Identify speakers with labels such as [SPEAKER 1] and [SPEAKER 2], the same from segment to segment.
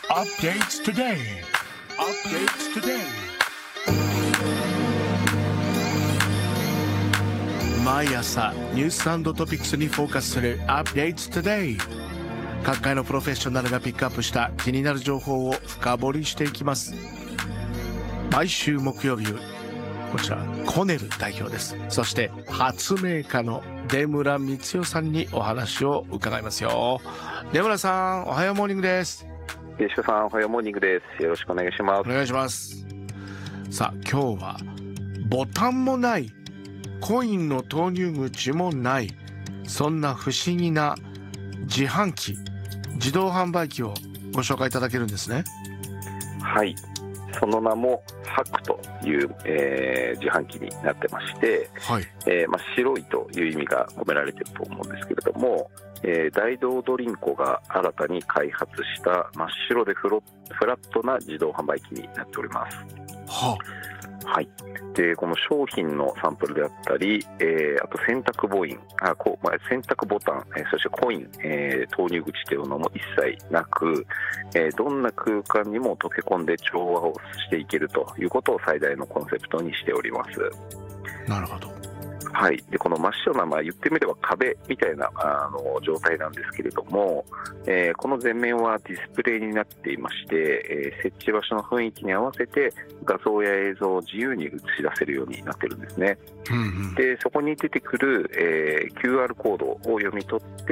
[SPEAKER 1] Updates today. Updates today. 毎朝ニュース&トピックスにフォーカスする Updates today。各界のプロフェッショナルがピックアップした気になる情報を深掘りしていきます。毎週木曜日、こちらコネル代表です。そして発明家の出村光代さんにお話を伺いますよ。出村さん、おはようモーニングです。
[SPEAKER 2] 石田さん、おはようモーニングです。よろしくお願いします。
[SPEAKER 1] お願いします。さあ、今日はボタンもないコインの投入口もない、そんな不思議な自販機、自動販売機をご紹介いただけるんですね。
[SPEAKER 2] はい、その名もハックという、自販機になってまして、
[SPEAKER 1] はい、
[SPEAKER 2] 白いという意味が込められていると思うんですけれども、大道ドリンコが新たに開発した真っ白でフラットな自動販売機になっております。はい、でこの商品のサンプルであったり、あと洗濯ボタン、そしてコイン、投入口というのも一切なく、どんな空間にも溶け込んで調和をしていけるということを最大のコンセプトにしております。
[SPEAKER 1] なるほど。
[SPEAKER 2] はい、でこの真っ白な、言ってみれば壁みたいな状態なんですけれども、この前面はディスプレイになっていまして、設置場所の雰囲気に合わせて画像や映像を自由に映し出せるようになってるんですね。でそこに出てくる、QR コードを読み取って、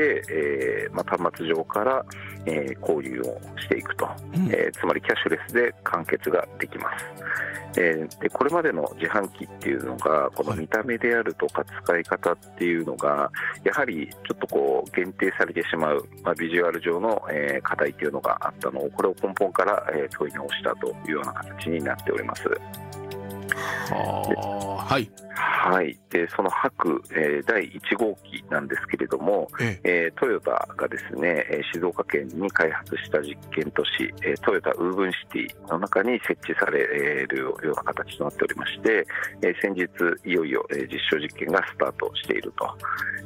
[SPEAKER 2] 端末上から、購入をしていくと、つまりキャッシュレスで完結ができます。でこれまでの自販機っていうのがこの見た目であるとか使い方っていうのがやはりちょっと限定されてしまう、ビジュアル上の、課題っていうのがあったのを、これを根本から、問い直したというような形になっております。
[SPEAKER 1] はい、
[SPEAKER 2] はい、でそのハク、第1号機なんですけれども、トヨタがですね、静岡県に開発した実験都市、トヨタウーブンシティの中に設置されるような形となっておりまして、先日いよいよ実証実験がスタートしていると